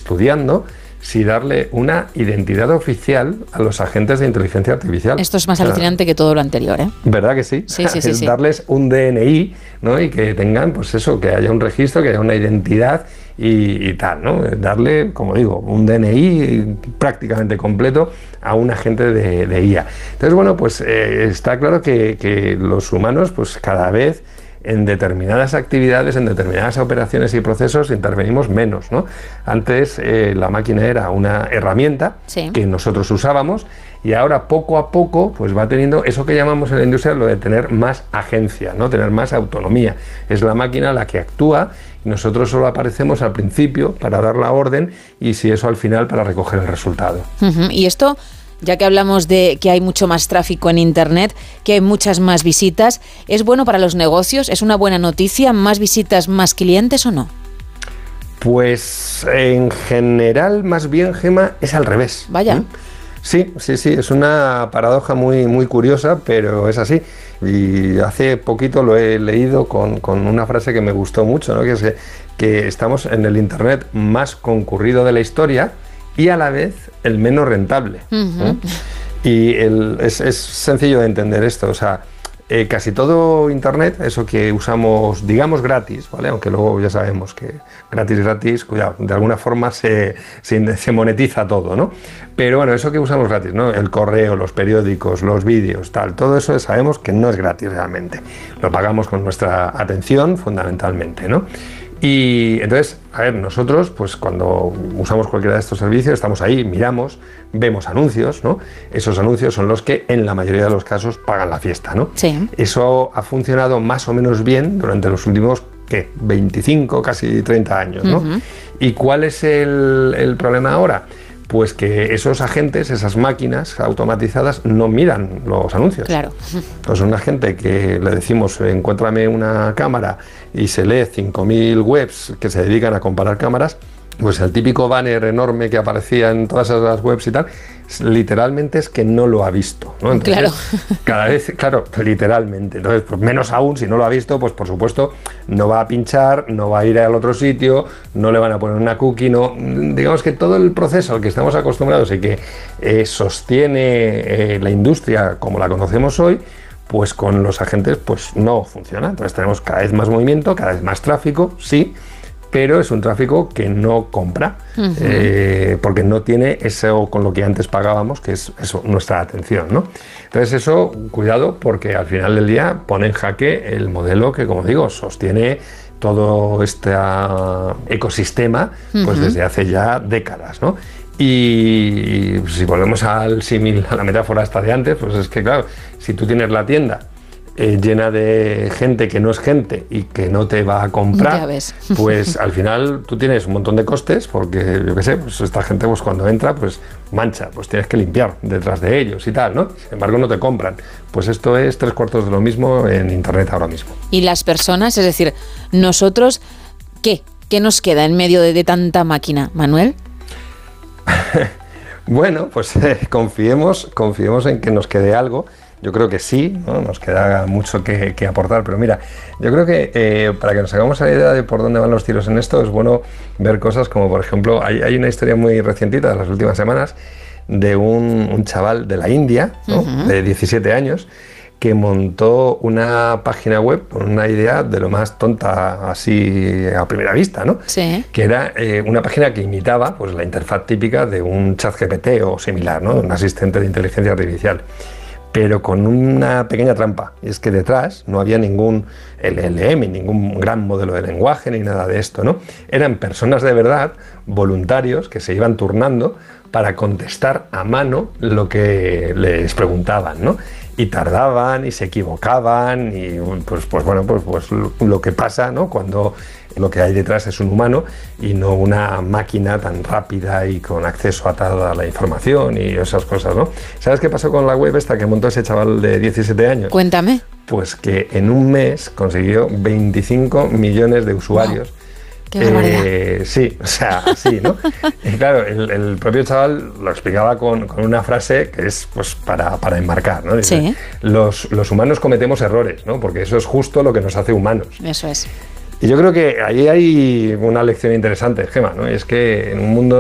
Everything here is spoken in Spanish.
estudiando si darle una identidad oficial a los agentes de inteligencia artificial. Esto es más alucinante que todo lo anterior, ¿eh? ¿Verdad que sí? Sí, sí, sí, sí. Darles un DNI, ¿no? Y que tengan, pues eso, que haya un registro, que haya una identidad y tal, ¿no? Darle, como digo, un DNI prácticamente completo a un agente de IA. Entonces, bueno, pues está claro que los humanos, pues cada vez en determinadas actividades, en determinadas operaciones y procesos intervenimos menos, ¿no? Antes la máquina era una herramienta que nosotros usábamos y ahora poco a poco pues va teniendo eso que llamamos en la industria lo de tener más agencia, ¿no? Tener más autonomía. Es la máquina la que actúa y nosotros solo aparecemos al principio para dar la orden y si eso al final para recoger el resultado. Y esto, ya que hablamos de que hay mucho más tráfico en Internet, que hay muchas más visitas, ¿es bueno para los negocios? ¿Es una buena noticia? ¿Más visitas, más clientes o no? Pues en general, más bien, Gema, es al revés. Vaya. Sí, es una paradoja muy, muy curiosa, pero es así. Y hace poquito lo he leído con una frase que me gustó mucho, ¿no? Que es que estamos en el Internet más concurrido de la historia y a la vez el menos rentable. Y es sencillo de entender esto, o sea, casi todo Internet, eso que usamos, digamos, gratis, ¿vale? Aunque luego ya sabemos que gratis, cuidado, de alguna forma se monetiza todo, ¿no? Pero bueno, eso que usamos gratis, ¿no? El correo, los periódicos, los vídeos, tal, todo eso sabemos que no es gratis realmente. Lo pagamos con nuestra atención, fundamentalmente, ¿no? Y entonces, a ver, nosotros, pues cuando usamos cualquiera de estos servicios, estamos ahí, miramos, vemos anuncios, ¿no? Esos anuncios son los que en la mayoría de los casos pagan la fiesta, ¿no? Sí. Eso ha funcionado más o menos bien durante los últimos, ¿qué? 25, casi 30 años, ¿no? ¿Y cuál es el problema ahora? Pues que esos agentes, esas máquinas automatizadas no miran los anuncios. Claro. Pues un agente que le decimos encuéntrame una cámara y se lee 5.000 webs que se dedican a comparar cámaras, pues el típico banner enorme que aparecía en todas esas webs y tal, literalmente es que no lo ha visto, ¿no? Entonces, cada vez, claro, literalmente. Entonces, pues menos aún, si no lo ha visto, pues por supuesto no va a pinchar, no va a ir al otro sitio, no le van a poner una cookie, no. Digamos que todo el proceso al que estamos acostumbrados y que sostiene la industria como la conocemos hoy, pues con los agentes pues no funciona. Entonces tenemos cada vez más movimiento, cada vez más tráfico, sí, pero es un tráfico que no compra, porque no tiene eso con lo que antes pagábamos, que es eso, nuestra atención, ¿no? Entonces eso, cuidado, porque al final del día pone en jaque el modelo que, como digo, sostiene todo este ecosistema pues desde hace ya décadas, ¿no? Y si volvemos al símil, a la metáfora esta de antes, pues es que claro, si tú tienes la tienda llena de gente que no es gente y que no te va a comprar, pues al final tú tienes un montón de costes porque, yo qué sé, pues esta gente pues cuando entra pues mancha, pues tienes que limpiar detrás de ellos y tal, ¿no? Sin embargo no te compran. Pues esto es 3/4 de lo mismo en Internet ahora mismo. Y las personas, es decir, nosotros, ¿qué? ¿Qué nos queda en medio de tanta máquina, Manuel? Bueno, pues confiemos en que nos quede algo. Yo creo que sí, ¿no? Nos queda mucho que aportar, pero mira, yo creo que para que nos hagamos la idea de por dónde van los tiros en esto, es bueno ver cosas como, por ejemplo, hay una historia muy recientita de las últimas semanas de un chaval de la India, ¿no? De 17 años, que montó una página web con una idea de lo más tonta así a primera vista, ¿no? Sí. Que era una página que imitaba pues la interfaz típica de un ChatGPT o similar, ¿no? Un asistente de inteligencia artificial. Pero con una pequeña trampa, y es que detrás no había ningún LLM, ningún gran modelo de lenguaje, ni nada de esto, ¿no? Eran personas de verdad, voluntarios, que se iban turnando para contestar a mano lo que les preguntaban, ¿no? Y tardaban, y se equivocaban, y pues lo que pasa, ¿no? Cuando lo que hay detrás es un humano y no una máquina tan rápida y con acceso a toda la información y esas cosas, ¿no? ¿Sabes qué pasó con la web esta que montó ese chaval de 17 años? Cuéntame. Pues que en un mes consiguió 25 millones de usuarios. Wow. ¡Qué barbaridad! Sí, o sea, así, ¿no? Y claro, el propio chaval lo explicaba con una frase que es pues para enmarcar, ¿no? Dice, sí. Los humanos cometemos errores, ¿no? Porque eso es justo lo que nos hace humanos. Eso es. Y yo creo que ahí hay una lección interesante, Gema, ¿no? Y es que en un mundo